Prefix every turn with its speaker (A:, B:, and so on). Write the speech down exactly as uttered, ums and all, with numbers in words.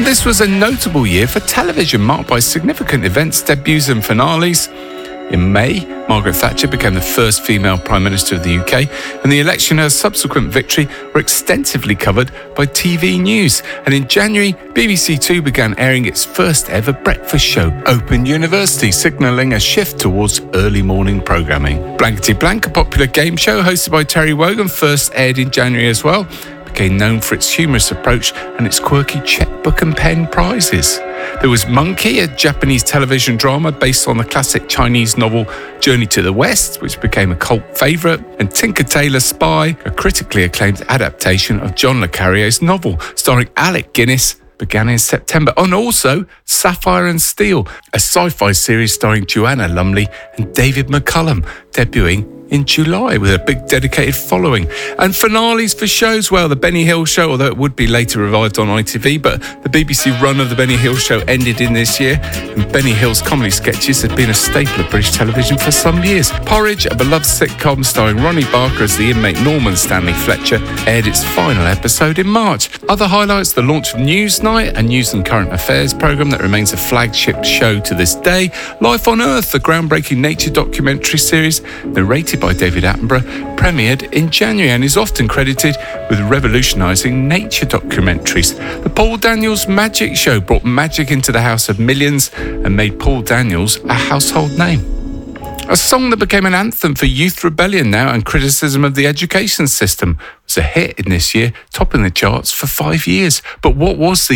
A: this was a notable year for television, marked by significant events, debuts and finales. In May, Margaret Thatcher became the first female Prime Minister of the U K, and the election and her subsequent victory were extensively covered by T V news. And in January, B B C Two began airing its first ever breakfast show, Open University, signalling a shift towards early morning programming. Blankety Blank, a popular game show hosted by Terry Wogan, first aired in January as well, became known for its humorous approach and its quirky checkbook and pen prizes. There was Monkey, a Japanese television drama based on the classic Chinese novel Journey to the West, which became a cult favourite, and Tinker Tailor Spy, a critically acclaimed adaptation of John le Carrier's novel, starring Alec Guinness, began in September. And also Sapphire and Steel, a sci-fi series starring Joanna Lumley and David McCullum, debuting in July with a big dedicated following. And finales for shows, well, the Benny Hill Show, although it would be later revived on I T V, but the B B C run of the Benny Hill Show ended in this year, and Benny Hill's comedy sketches have been a staple of British television for some years. Porridge, a beloved sitcom starring Ronnie Barker as the inmate Norman Stanley Fletcher, aired its final episode in March. Other highlights, the launch of Newsnight, a news and current affairs programme that remains a flagship show to this day. Life on Earth, the groundbreaking nature documentary series narrated by David Attenborough, premiered in January and is often credited with revolutionising nature documentaries. The Paul Daniels Magic Show brought magic into the house of millions and made Paul Daniels a household name. A song that became an anthem for youth rebellion now and criticism of the education system was a hit in this year, topping the charts for five years. But what was the